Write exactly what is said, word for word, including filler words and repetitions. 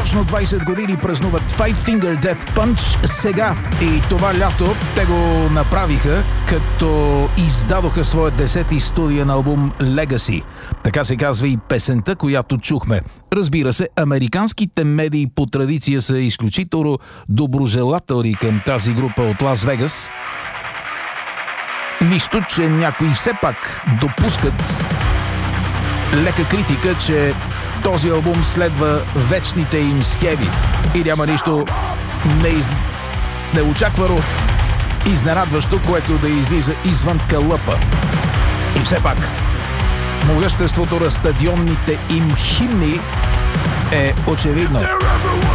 Точно двайсет години празнуват Five Finger Death Punch сега и това лято те го направиха, като издадоха своя десети студиен албум Legacy. Така се казва и песента, която чухме. Разбира се, американските медии по традиция са изключително доброжелателни към тази група от Лас Вегас. Нищо, че някои все пак допускат лека критика, че този албум следва вечните им схеми и няма нищо неиз... неочаквано, изненадващо, което да излиза извън калъпа. И все пак, могъществото на стадионните им химни е очевидно.